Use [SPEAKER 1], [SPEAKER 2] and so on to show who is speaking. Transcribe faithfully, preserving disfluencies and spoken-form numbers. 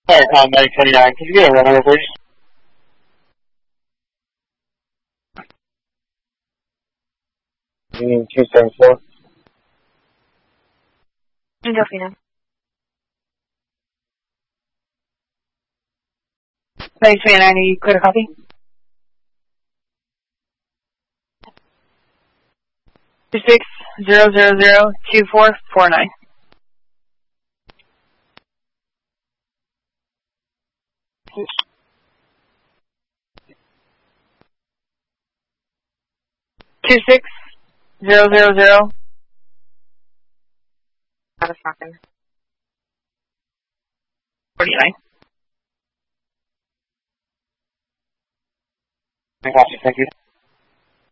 [SPEAKER 1] Alright, Tom nine twenty-nine, can you get a run over, please? Union two seven four.
[SPEAKER 2] Delfina. nine twenty-nine, are you clear to copy? two six zero zero zero two four four nine. Two six zero zero zero. Out of fucking. Forty nine.
[SPEAKER 1] Thank you.